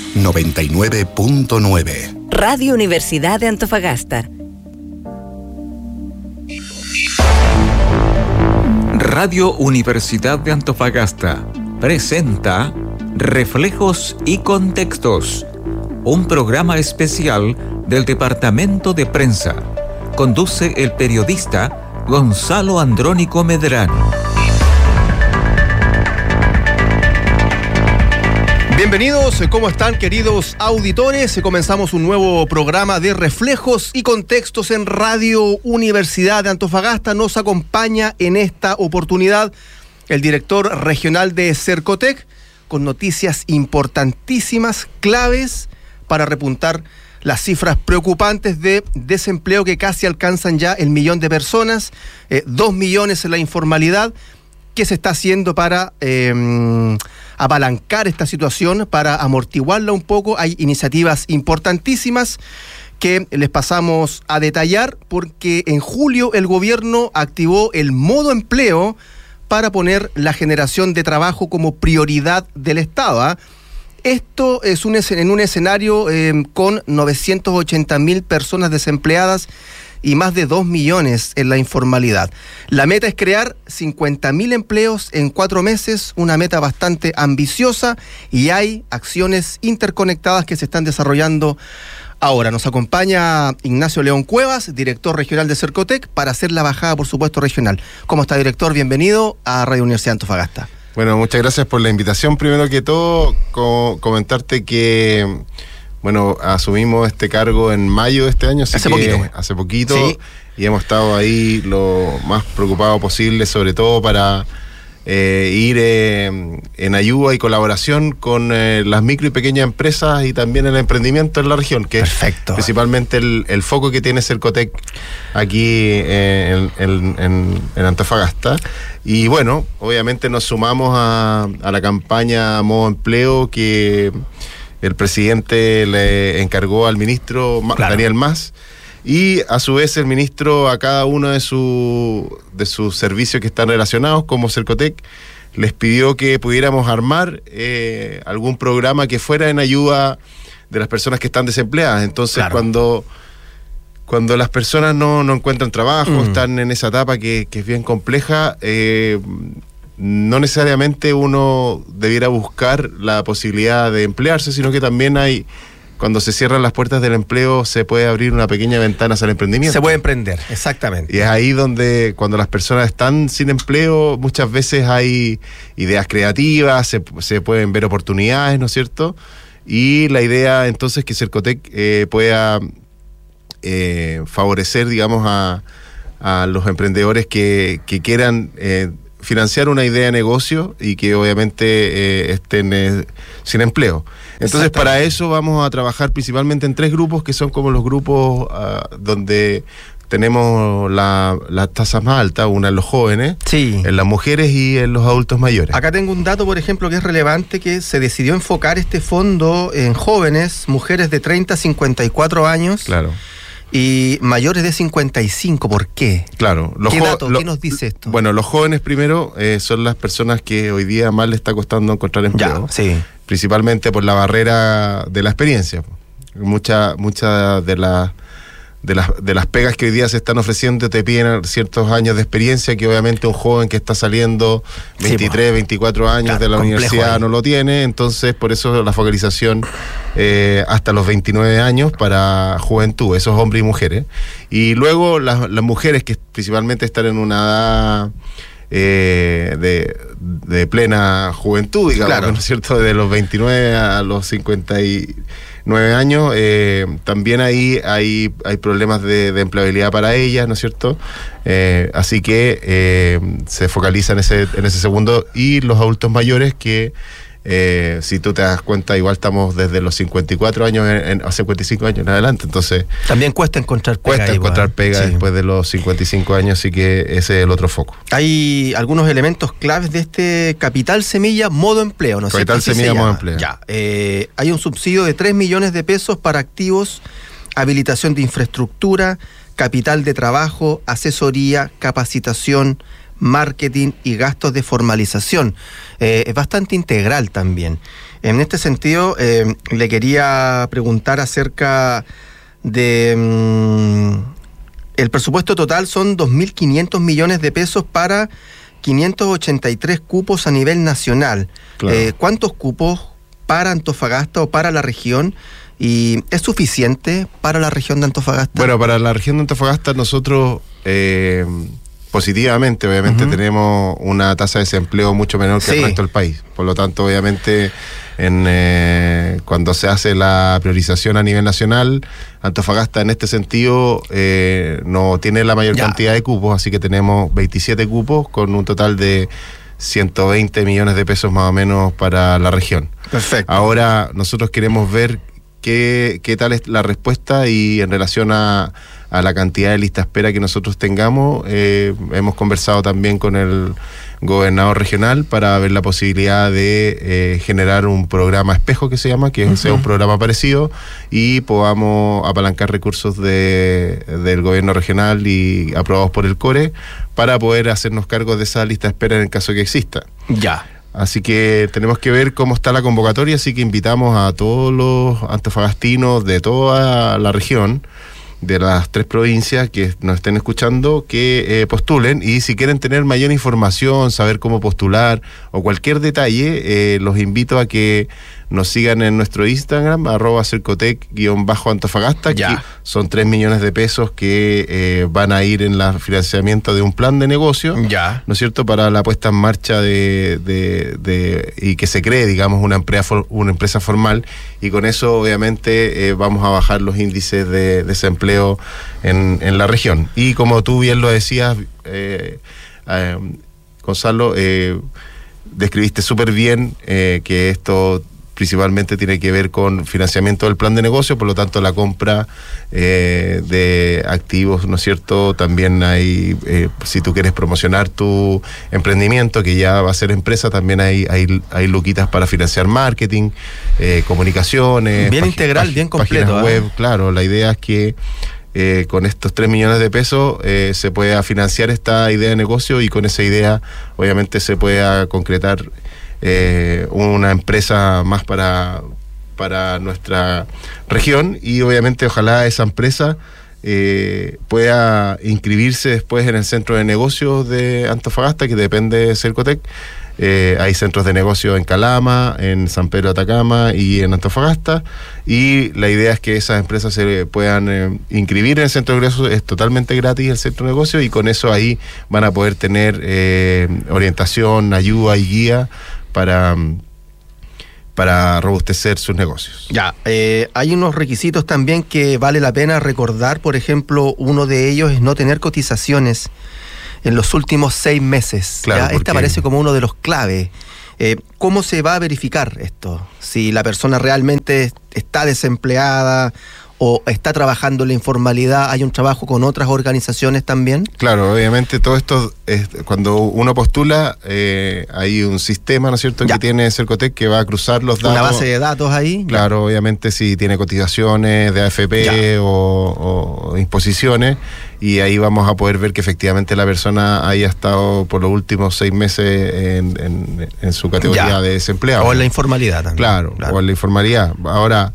99.9. Radio Universidad de Antofagasta. Radio Universidad de Antofagasta presenta Reflejos y Contextos, un programa especial del Departamento de Prensa. Conduce el periodista Gonzalo Andrónico Medrano. Bienvenidos, ¿cómo están, queridos auditores? Comenzamos un nuevo programa de Reflejos y Contextos en Radio Universidad de Antofagasta. Nos acompaña en esta oportunidad el director regional de Cercotec, con noticias importantísimas, claves para repuntar las cifras preocupantes de desempleo que casi alcanzan ya el 1.000.000 de personas, 2 millones en la informalidad. ¿Qué se está haciendo para apalancar esta situación, para amortiguarla un poco? Hay iniciativas importantísimas que les pasamos a detallar, porque en julio el gobierno activó el modo empleo para poner la generación de trabajo como prioridad del Estado. Esto es en un escenario con 980.000 personas desempleadas y más de 2 millones en la informalidad. La meta es crear 50.000 empleos en 4 meses, una meta bastante ambiciosa, y hay acciones interconectadas que se están desarrollando ahora. Nos acompaña Ignacio León Cuevas, director regional de Cercotec, para hacer la bajada, por supuesto, regional. ¿Cómo está, director? Bienvenido a Radio Universidad de Antofagasta. Bueno, muchas gracias por la invitación. Primero que todo, comentarte que asumimos este cargo en mayo de este año, así hace poquito, sí. Y hemos estado ahí lo más preocupado posible, sobre todo para ir en ayuda y colaboración con las micro y pequeñas empresas y también el emprendimiento en la región, que Perfecto. Es principalmente el foco que tiene Cercotec aquí en Antofagasta. Y bueno, obviamente nos sumamos a la campaña Modo Empleo que el presidente le encargó al ministro Daniel Mas, y a su vez el ministro a cada uno de sus servicios que están relacionados, como Cercotec, les pidió que pudiéramos armar algún programa que fuera en ayuda de las personas que están desempleadas. Entonces, cuando las personas no encuentran trabajo, están en esa etapa que es bien compleja, no necesariamente uno debiera buscar la posibilidad de emplearse, sino que también cuando se cierran las puertas del empleo, se puede abrir una pequeña ventana hacia el emprendimiento. Se puede emprender, exactamente. Y es ahí donde, cuando las personas están sin empleo, muchas veces hay ideas creativas, se pueden ver oportunidades, ¿no es cierto? Y la idea entonces es que Cercotec pueda favorecer, digamos, a los emprendedores que quieran financiar una idea de negocio y que obviamente estén sin empleo. Entonces, para eso vamos a trabajar principalmente en 3 grupos, que son como los grupos donde tenemos las tasas más altas, una en los jóvenes, sí, en las mujeres y en los adultos mayores. Acá tengo un dato, por ejemplo, que es relevante, que se decidió enfocar este fondo en jóvenes, mujeres de 30 a 54 años. Claro. Y mayores de 55, ¿por qué? Claro. ¿Qué nos dice esto? Bueno, los jóvenes primero son las personas que hoy día más les está costando encontrar empleo. Ya, sí. Principalmente por la barrera de la experiencia. Muchas de las pegas que hoy día se están ofreciendo te piden ciertos años de experiencia que obviamente un joven que está saliendo 23, 24 años de la universidad no lo tiene. Entonces, por eso la focalización hasta los 29 años para juventud, esos hombres y mujeres. Y luego las mujeres que principalmente están en una edad de plena juventud, digamos, ¿no es cierto? De los 29 a los 59 años, también hay problemas de empleabilidad para ellas, ¿no es cierto? Así que se focaliza en ese segundo, y los adultos mayores que si tú te das cuenta, igual estamos desde los 54 años a 55 años en adelante, entonces también cuesta encontrar pega después de los 55 años, así que ese es el otro foco. Hay algunos elementos claves de este Capital Semilla Modo Empleo, ¿no? Capital Semilla Modo Empleo. Ya, hay un subsidio de 3 millones de pesos para activos, habilitación de infraestructura, capital de trabajo, asesoría, capacitación, marketing y gastos de formalización. Es bastante integral también. En este sentido, le quería preguntar acerca de... el presupuesto total son 2.500 millones de pesos para 583 cupos a nivel nacional. Claro. ¿Cuántos cupos para Antofagasta o para la región? ¿Y es suficiente para la región de Antofagasta? Bueno, para la región de Antofagasta nosotros positivamente, obviamente, tenemos una tasa de desempleo mucho menor que el resto del país. Por lo tanto, obviamente, cuando se hace la priorización a nivel nacional, Antofagasta en este sentido no tiene la mayor cantidad de cupos, así que tenemos 27 cupos con un total de 120 millones de pesos más o menos para la región. Perfecto. Ahora nosotros queremos ver qué tal es la respuesta y en relación a la cantidad de lista espera que nosotros tengamos. Hemos conversado también con el gobernador regional para ver la posibilidad de generar un programa espejo que se llama, que sea un programa parecido y podamos apalancar recursos del gobierno regional y aprobados por el CORE para poder hacernos cargo de esa lista de espera en el caso que exista. Ya. Así que tenemos que ver cómo está la convocatoria, así que invitamos a todos los antofagastinos de toda la región, de las 3 provincias que nos estén escuchando, que postulen, y si quieren tener mayor información, saber cómo postular o cualquier detalle, los invito a que nos sigan en nuestro Instagram, @cercotec_Antofagasta, que son 3 millones de pesos que van a ir en el financiamiento de un plan de negocio, ¿no es cierto?, para la puesta en marcha y que se cree, digamos, una empresa formal, y con eso obviamente vamos a bajar los índices de desempleo en la región. Y como tú bien lo decías, Gonzalo, describiste súper bien que esto principalmente tiene que ver con financiamiento del plan de negocio, por lo tanto la compra de activos, ¿no es cierto? También hay, si tú quieres promocionar tu emprendimiento, que ya va a ser empresa, también hay luquitas para financiar marketing, comunicaciones. Bien integral, bien completo. Páginas web, claro. La idea es que con estos 3 millones de pesos se pueda financiar esta idea de negocio y con esa idea obviamente se pueda concretar una empresa más para nuestra región, y obviamente ojalá esa empresa pueda inscribirse después en el centro de negocios de Antofagasta, que depende de Cercotec. Hay centros de negocio en Calama, en San Pedro de Atacama y en Antofagasta, y la idea es que esas empresas se puedan inscribir en el centro de negocios. Es totalmente gratis el centro de negocio, y con eso ahí van a poder tener orientación, ayuda y guía para robustecer sus negocios. Hay unos requisitos también que vale la pena recordar. Por ejemplo, uno de ellos es no tener cotizaciones en los últimos 6 meses. Claro, Este aparece como uno de los claves. ¿Cómo se va a verificar esto? Si la persona realmente está desempleada o está trabajando en la informalidad. ¿Hay un trabajo con otras organizaciones también? Claro, obviamente todo esto, cuando uno postula, hay un sistema, ¿no es cierto?, que tiene Cercotec, que va a cruzar los datos. Una base de datos ahí. Claro, obviamente si tiene cotizaciones de AFP o imposiciones, y ahí vamos a poder ver que efectivamente la persona haya estado por los últimos 6 meses en su categoría de desempleado. O en la informalidad también. Claro, o en la informalidad. Ahora,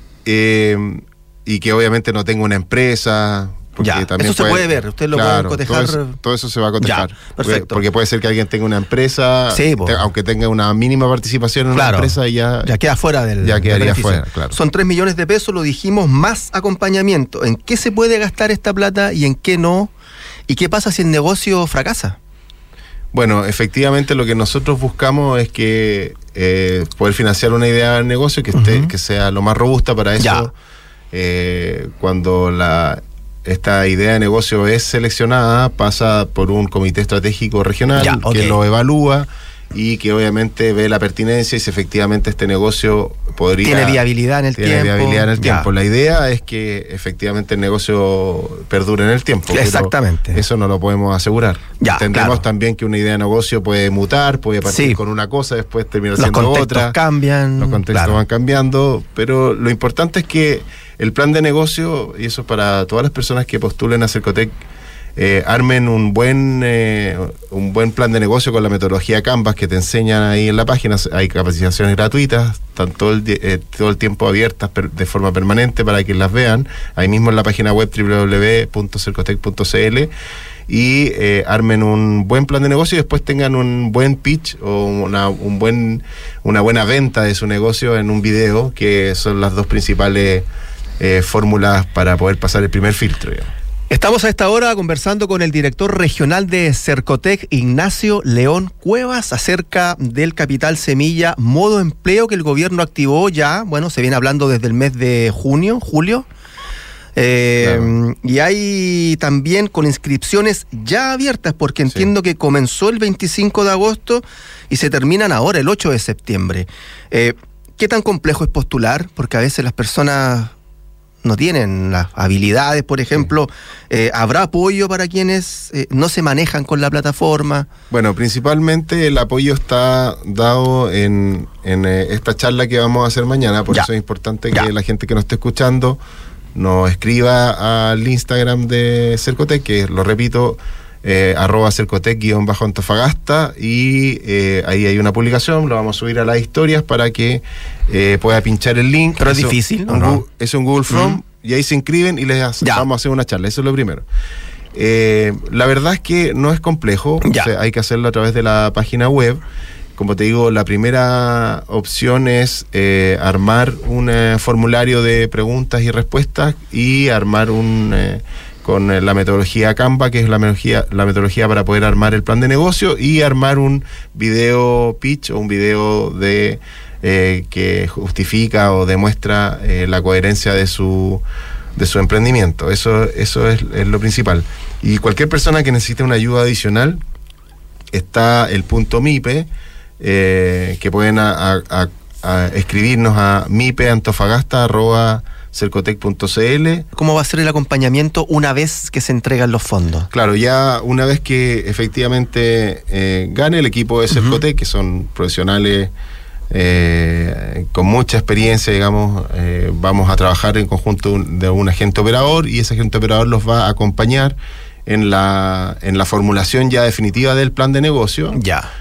y que obviamente no tenga una empresa. También eso se puede ver, usted lo puede cotejar. Todo eso se va a cotejar. Perfecto. Porque puede ser que alguien tenga una empresa, aunque tenga una mínima participación en una empresa, y ya queda fuera del ya quedaría fuera, claro. Son 3 millones de pesos, lo dijimos, más acompañamiento. ¿En qué se puede gastar esta plata y en qué no? ¿Y qué pasa si el negocio fracasa? Bueno, efectivamente lo que nosotros buscamos es que poder financiar una idea de negocio que sea lo más robusta para eso. Cuando esta idea de negocio es seleccionada, pasa por un comité estratégico regional que lo evalúa y que obviamente ve la pertinencia y si efectivamente este negocio tiene viabilidad en el tiempo. La idea es que efectivamente el negocio perdure en el tiempo. Exactamente. Eso no lo podemos asegurar. Entendemos también que una idea de negocio puede mutar, puede partir con una cosa, después terminar siendo otra. Los contextos cambian. Los contextos van cambiando, pero lo importante es que el plan de negocio, y eso para todas las personas que postulen a Cercotec, armen un buen plan de negocio con la metodología Canvas que te enseñan ahí en la página. Hay capacitaciones gratuitas, están todo el tiempo abiertas de forma permanente para que las vean, ahí mismo en la página web www.cercotec.cl, y armen un buen plan de negocio y después tengan un buen pitch o una buena venta de su negocio en un video, que son las dos principales fórmulas para poder pasar el primer filtro, digamos. Estamos a esta hora conversando con el director regional de Cercotec, Ignacio León Cuevas, acerca del capital semilla modo empleo que el gobierno activó ya, se viene hablando desde el mes de julio. Claro. Y hay también con inscripciones ya abiertas, porque entiendo que comenzó el 25 de agosto y se terminan ahora el 8 de septiembre. ¿Qué tan complejo es postular? Porque a veces las personas no tienen las habilidades, por ejemplo. ¿Habrá apoyo para quienes no se manejan con la plataforma? Bueno, principalmente el apoyo está dado en esta charla que vamos a hacer mañana, por eso es importante que la gente que nos esté escuchando nos escriba al Instagram de Cercotec, que lo repito, @Cercotec_Antofagasta, y ahí hay una publicación, lo vamos a subir a las historias para que pueda pinchar el link. Pero es difícil, ¿no? Es un Google Form, y ahí se inscriben y vamos a hacer una charla, eso es lo primero. La verdad es que no es complejo, o sea, hay que hacerlo a través de la página web. Como te digo, la primera opción es armar un formulario de preguntas y respuestas y armar con la metodología Canva, que es la metodología para poder armar el plan de negocio, y armar un video pitch o un video que justifica o demuestra la coherencia de su emprendimiento. Eso es lo principal. Y cualquier persona que necesite una ayuda adicional, está el punto MIPE, que pueden escribirnos a mipeantofagasta@cercotec.cl. ¿Cómo va a ser el acompañamiento una vez que se entregan los fondos? Claro, ya una vez que efectivamente gane el equipo de Cercotec, que son profesionales con mucha experiencia, digamos, vamos a trabajar en conjunto de un agente operador, y ese agente operador los va a acompañar en la formulación ya definitiva del plan de negocio.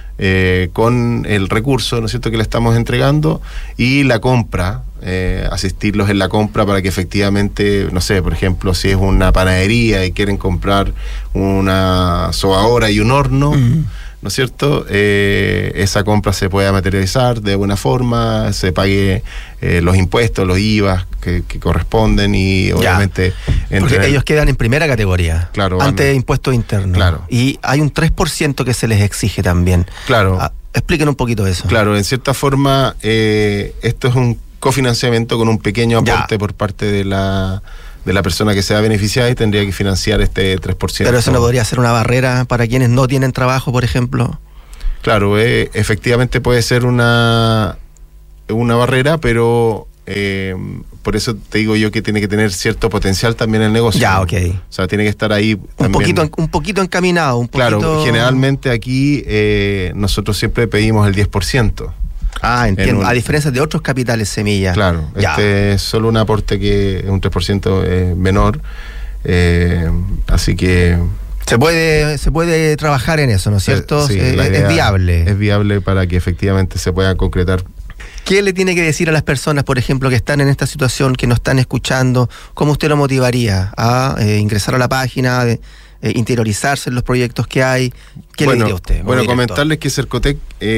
Con el recurso, ¿no es cierto?, que le estamos entregando, y la compra, asistirlos en la compra para que efectivamente, no sé, por ejemplo, si es una panadería y quieren comprar una sobadora y un horno, ¿no es cierto?, esa compra se pueda materializar de buena forma, se pague los impuestos, los IVA que corresponden, y obviamente porque ellos quedan en primera categoría, claro, ante impuestos internos, claro, y hay un 3% que se les exige también. Claro. Expliquen un poquito eso. Claro, en cierta forma esto es un cofinanciamiento con un pequeño aporte por parte de la persona que sea beneficiada, y tendría que financiar este 3%. Pero eso no podría ser una barrera para quienes no tienen trabajo, por ejemplo. Claro, efectivamente puede ser una barrera, pero por eso te digo yo que tiene que tener cierto potencial también el negocio. O sea, tiene que estar ahí también un poquito encaminado. Claro, generalmente aquí nosotros siempre pedimos el 10%. Entiendo. A diferencia de otros capitales semilla. Claro, este es solo un aporte que es un 3% menor, así que se puede trabajar en eso, ¿no es cierto? Sí, es viable. Es viable para que efectivamente se pueda concretar. ¿Qué le tiene que decir a las personas, por ejemplo, que están en esta situación, que nos están escuchando? ¿Cómo usted lo motivaría a ingresar a la página, interiorizarse en los proyectos que hay? ¿Qué le diría usted? Bueno, comentarles que Cercotec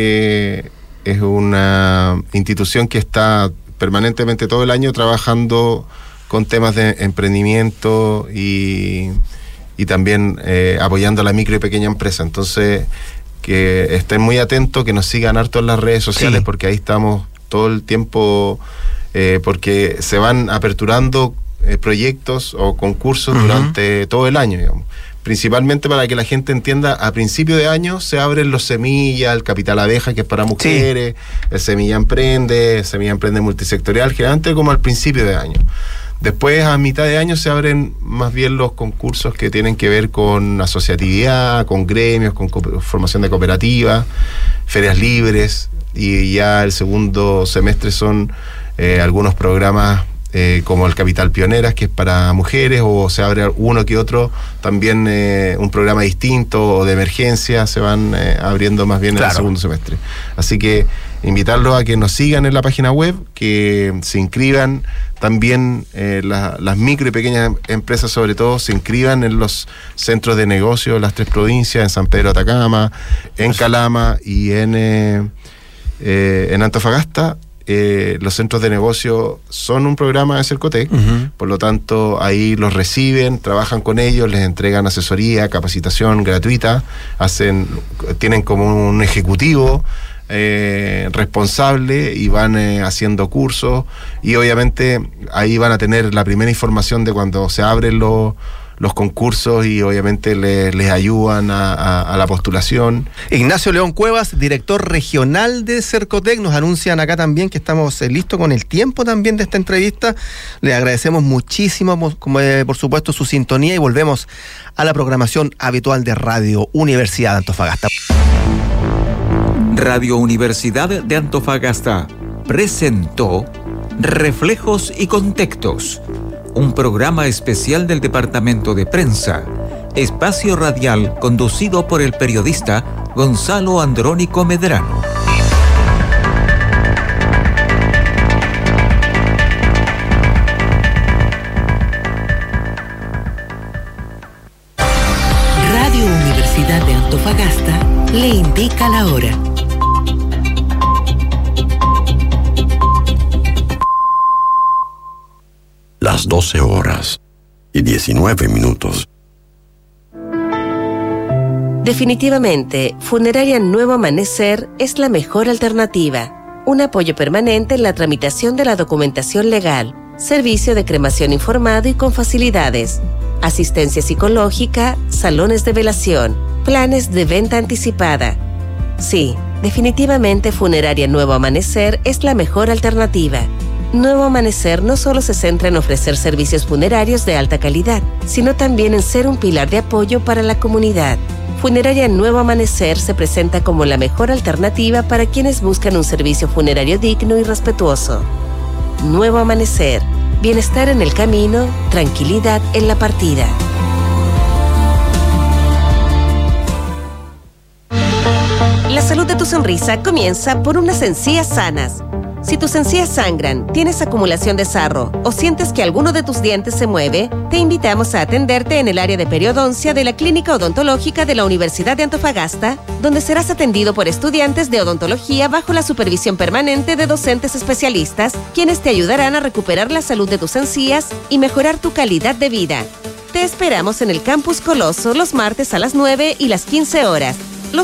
es una institución que está permanentemente todo el año trabajando con temas de emprendimiento y también apoyando a la micro y pequeña empresa. Entonces, que estén muy atentos, que nos sigan harto en las redes sociales, porque ahí estamos todo el tiempo, porque se van aperturando proyectos o concursos durante todo el año, digamos. Principalmente para que la gente entienda, a principio de año se abren los Semilla, el Capital Abeja, que es para mujeres, el Semilla Emprende multisectorial, generalmente como al principio de año. Después, a mitad de año, se abren más bien los concursos que tienen que ver con asociatividad, con gremios, con formación de cooperativas, ferias libres, y ya el segundo semestre son algunos programas como el Capital Pioneras, que es para mujeres, o se abre uno que otro, también un programa distinto o de emergencia, se van abriendo más bien en el segundo semestre. Así que invitarlos a que nos sigan en la página web, que se inscriban también, las micro y pequeñas empresas sobre todo, se inscriban en los centros de negocio de las 3 provincias, en San Pedro de Atacama, en Calama y en Antofagasta. Los centros de negocio son un programa de Cercotec, por lo tanto ahí los reciben, trabajan con ellos, les entregan asesoría, capacitación gratuita, tienen como un ejecutivo responsable y van haciendo cursos, y obviamente ahí van a tener la primera información de cuando se abren los concursos, y obviamente les ayudan a la postulación. Ignacio León Cuevas, director regional de Cercotec, nos anuncian acá también que estamos listos con el tiempo también de esta entrevista. Le agradecemos muchísimo, por supuesto, su sintonía, y volvemos a la programación habitual de Radio Universidad de Antofagasta. Radio Universidad de Antofagasta presentó Reflejos y Contextos, un programa especial del Departamento de Prensa, espacio radial conducido por el periodista Gonzalo Andrónico Medrano. Radio Universidad de Antofagasta le indica la hora. Las 12:19. Definitivamente, Funeraria Nuevo Amanecer es la mejor alternativa. Un apoyo permanente en la tramitación de la documentación legal, servicio de cremación informado y con facilidades, asistencia psicológica, salones de velación, planes de venta anticipada. Sí, definitivamente Funeraria Nuevo Amanecer es la mejor alternativa. Nuevo Amanecer no solo se centra en ofrecer servicios funerarios de alta calidad, sino también en ser un pilar de apoyo para la comunidad. Funeraria Nuevo Amanecer se presenta como la mejor alternativa para quienes buscan un servicio funerario digno y respetuoso. Nuevo Amanecer, bienestar en el camino, tranquilidad en la partida. La salud de tu sonrisa comienza por unas encías sanas. Si tus encías sangran, tienes acumulación de sarro o sientes que alguno de tus dientes se mueve, te invitamos a atenderte en el área de periodoncia de la Clínica Odontológica de la Universidad de Antofagasta, donde serás atendido por estudiantes de odontología bajo la supervisión permanente de docentes especialistas, quienes te ayudarán a recuperar la salud de tus encías y mejorar tu calidad de vida. Te esperamos en el Campus Coloso los martes a las 9 y las 15 horas.